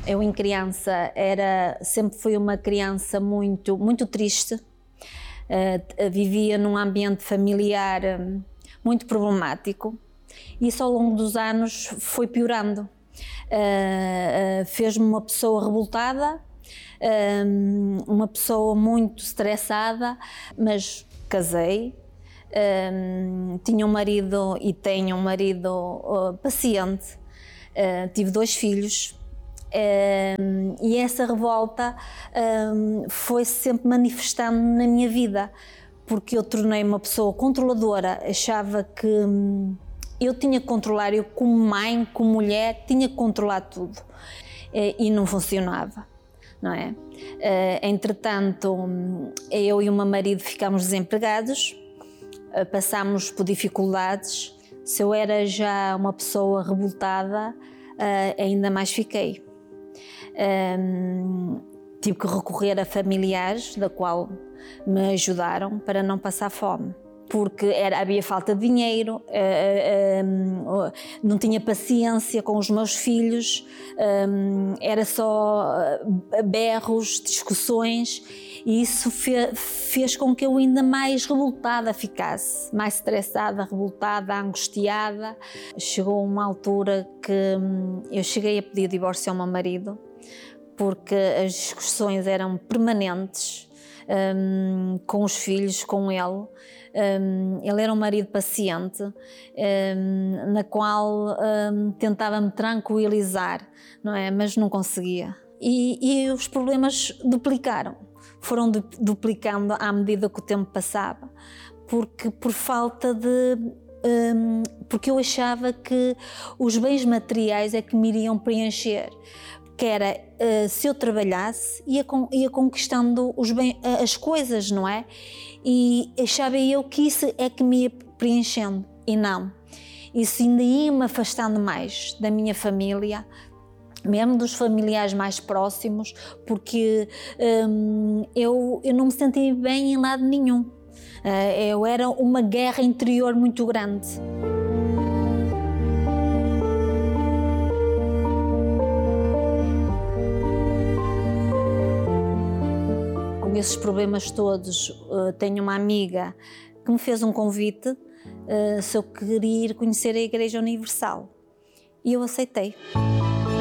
Eu em criança sempre fui uma criança muito triste, vivia num ambiente familiar muito problemático e isso ao longo dos anos foi piorando. Fez-me uma pessoa revoltada, uma pessoa muito estressada, mas casei, tinha um marido e tenho um marido paciente, tive 2 filhos. E essa revolta foi sempre manifestando na minha vida, porque eu tornei-me uma pessoa controladora, achava que eu tinha que controlar, eu como mãe, como mulher, tinha que controlar tudo e não funcionava, não é? Entretanto, eu e o meu marido ficámos desempregados, passámos por dificuldades, se eu era já uma pessoa revoltada, ainda mais fiquei. Tive que recorrer a familiares, da qual me ajudaram para não passar fome, porque havia falta de dinheiro, não tinha paciência com os meus filhos, era só berros, discussões, e isso fez com que eu ainda mais revoltada ficasse, mais estressada, revoltada, angustiada. Chegou uma altura que eu cheguei a pedir o divórcio ao meu marido, porque as discussões eram permanentes, com os filhos, com ele. Ele era um marido paciente, na qual tentava-me tranquilizar, não é? Mas não conseguia. E os problemas foram duplicando à medida que o tempo passava, porque por falta de... porque eu achava que os bens materiais é que me iriam preencher, que era, se eu trabalhasse, ia conquistando as coisas, não é? E achava eu que isso é que me ia preenchendo, e não. Isso ainda ia-me afastando mais da minha família, mesmo dos familiares mais próximos, porque eu não me sentia bem em lado nenhum. Eu era uma guerra interior muito grande. Com esses problemas todos, tenho uma amiga que me fez um convite se eu queria ir conhecer a Igreja Universal, e eu aceitei.